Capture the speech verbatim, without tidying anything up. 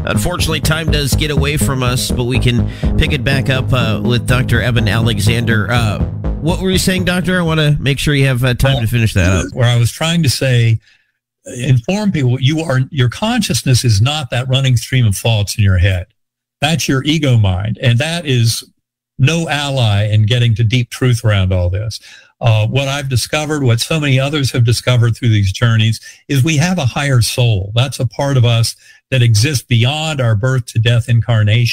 Unfortunately, time does get away from us, but we can pick it back up uh, with Doctor Eben Alexander. Uh, what were you saying, Doctor? I want to make sure you have uh, time well, to finish that up. Where I was trying to say, inform people, you are your consciousness is not that running stream of thoughts in your head. That's your ego mind, and that is no ally in getting to deep truth around all this. Uh, what I've discovered, what so many others have discovered through these journeys, is we have a higher soul. That's a part of us that exists beyond our birth to death incarnation.